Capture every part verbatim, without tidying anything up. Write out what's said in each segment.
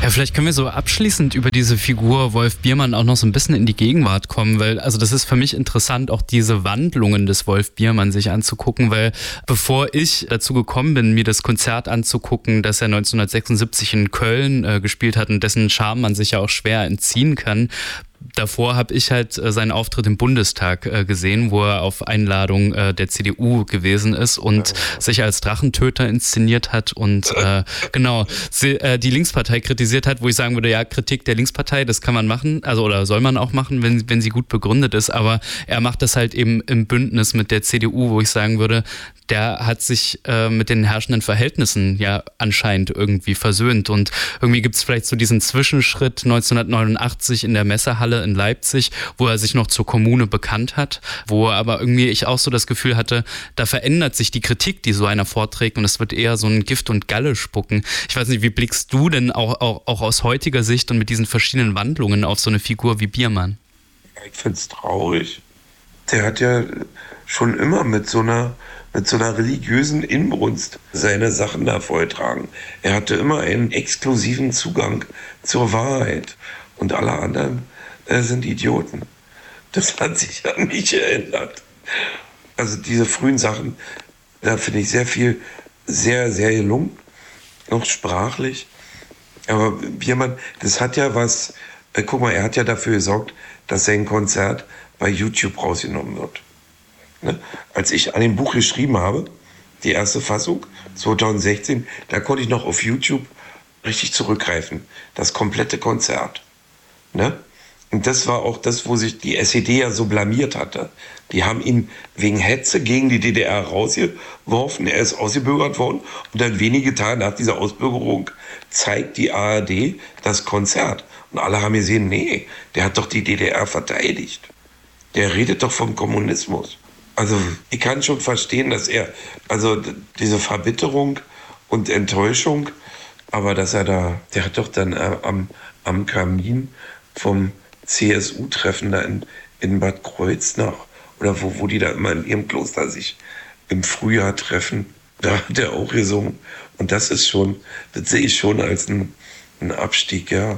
Ja, vielleicht können wir so abschließend über diese Figur Wolf Biermann auch noch so ein bisschen in die Gegenwart kommen, weil also das ist für mich interessant, auch diese Wandlungen des Wolf Biermann sich anzugucken, weil bevor ich dazu gekommen bin, mir das Konzert anzugucken, das er neunzehnhundertsechsundsiebzig in Köln äh, gespielt hat und dessen Charme man sich ja auch schwer entziehen kann, davor habe ich halt äh, seinen Auftritt im Bundestag äh, gesehen, wo er auf Einladung äh, der C D U gewesen ist und ja. sich als Drachentöter inszeniert hat und äh, genau sie, äh, die Linkspartei kritisiert hat, wo ich sagen würde, ja, Kritik der Linkspartei, das kann man machen, also oder soll man auch machen, wenn, wenn sie gut begründet ist, aber er macht das halt eben im Bündnis mit der C D U, wo ich sagen würde, der hat sich äh, mit den herrschenden Verhältnissen ja anscheinend irgendwie versöhnt und irgendwie gibt es vielleicht so diesen Zwischenschritt neunzehnhundertneunundachtzig in der Messehalle in Leipzig, wo er sich noch zur Kommune bekannt hat, wo aber irgendwie ich auch so das Gefühl hatte, da verändert sich die Kritik, die so einer vorträgt und es wird eher so ein Gift und Galle spucken. Ich weiß nicht, wie blickst du denn auch, auch, auch aus heutiger Sicht und mit diesen verschiedenen Wandlungen auf so eine Figur wie Biermann? Ich finde es traurig. Der hat ja schon immer mit so einer mit so einer religiösen Inbrunst seine Sachen da vorgetragen. Er hatte immer einen exklusiven Zugang zur Wahrheit und alle anderen äh, sind Idioten. Das hat sich ja nicht geändert. Also diese frühen Sachen, da finde ich sehr viel, sehr, sehr gelungen, auch sprachlich. Aber Biermann, das hat ja was, äh, guck mal, er hat ja dafür gesorgt, dass sein Konzert bei YouTube rausgenommen wird. Ne? Als ich an dem Buch geschrieben habe, die erste Fassung, zweitausendsechzehn, da konnte ich noch auf YouTube richtig zurückgreifen. Das komplette Konzert. Ne? Und das war auch das, wo sich die S E D ja so blamiert hatte. Die haben ihn wegen Hetze gegen die D D R rausgeworfen. Er ist ausgebürgert worden. Und dann wenige Tage nach dieser Ausbürgerung zeigt die A R D das Konzert. Und alle haben gesehen, nee, der hat doch die D D R verteidigt. Der redet doch vom Kommunismus. Also ich kann schon verstehen, dass er, also diese Verbitterung und Enttäuschung, aber dass er da, der hat doch dann äh, am, am Kamin vom C S U-Treffen da in, in Bad Kreuznach oder wo, wo die da immer in ihrem Kloster sich im Frühjahr treffen, da hat er auch gesungen. Und das ist schon, das sehe ich schon als ein, ein Abstieg, ja.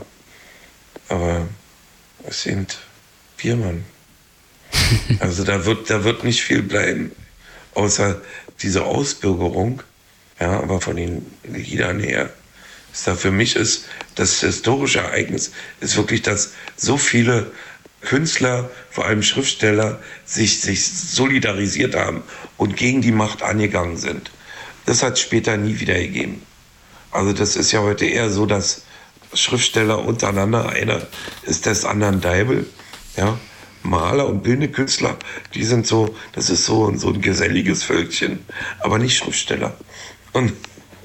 Aber es sind Biermann. Also da wird, da wird nicht viel bleiben, außer diese Ausbürgerung. Ja, aber von den Liedern her ist da für mich ist das historische Ereignis ist wirklich, dass so viele Künstler, vor allem Schriftsteller, sich, sich solidarisiert haben und gegen die Macht angegangen sind. Das hat es später nie wieder gegeben. Also das ist ja heute eher so, dass Schriftsteller untereinander, einer ist des anderen Deibel, ja. Maler und bildende Künstler, die sind so, das ist so, so ein geselliges Völkchen, aber nicht Schriftsteller. Und,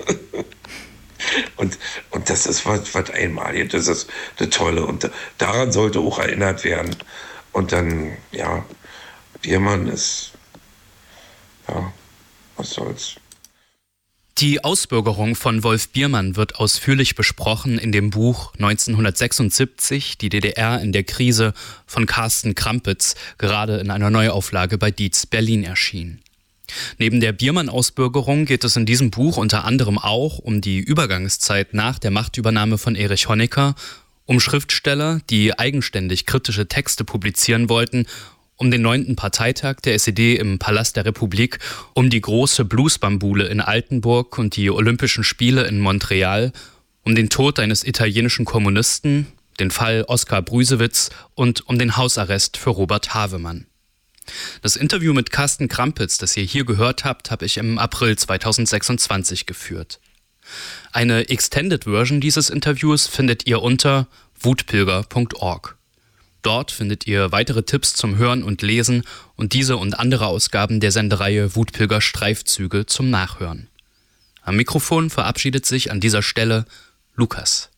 und, und das ist was, was einmalig, das ist das Tolle. Und daran sollte auch erinnert werden. Und dann, ja, Biermann ist, ja, was soll's. Die Ausbürgerung von Wolf Biermann wird ausführlich besprochen in dem Buch neunzehnhundertsechsundsiebzig, die D D R in der Krise von Carsten Krampitz, gerade in einer Neuauflage bei Dietz Berlin erschienen. Neben der Biermann-Ausbürgerung geht es in diesem Buch unter anderem auch um die Übergangszeit nach der Machtübernahme von Erich Honecker, um Schriftsteller, die eigenständig kritische Texte publizieren wollten, um den neunten Parteitag der S E D im Palast der Republik, um die große Bluesbambule in Altenburg und die Olympischen Spiele in Montreal, um den Tod eines italienischen Kommunisten, den Fall Oskar Brüsewitz und um den Hausarrest für Robert Havemann. Das Interview mit Carsten Krampitz, das ihr hier gehört habt, habe ich im April zweitausendsechsundzwanzig geführt. Eine Extended Version dieses Interviews findet ihr unter wutpilger punkt org. Dort findet ihr weitere Tipps zum Hören und Lesen und diese und andere Ausgaben der Sendereihe Wutpilger Streifzüge zum Nachhören. Am Mikrofon verabschiedet sich an dieser Stelle Lukas.